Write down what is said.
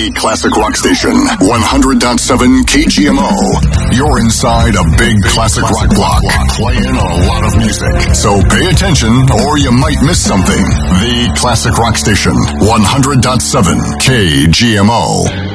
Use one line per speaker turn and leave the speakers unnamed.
The classic rock station, 100.7 KGMO. You're inside a big classic rock block, playing a lot of music. So pay attention or you might miss something. The classic rock station, 100.7 KGMO.